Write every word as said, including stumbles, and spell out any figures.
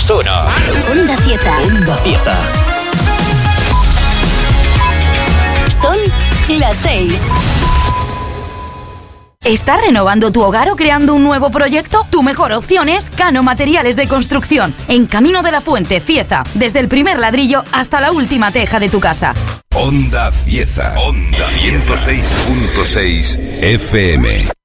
dos uno. Onda Cieza. Onda Cieza. Son las seis. ¿Estás renovando tu hogar o creando un nuevo proyecto? Tu mejor opción es Cano Materiales de Construcción, en Camino de la Fuente, Cieza. Desde el primer ladrillo hasta la última teja de tu casa. Onda Cieza. Onda ciento seis punto seis F M.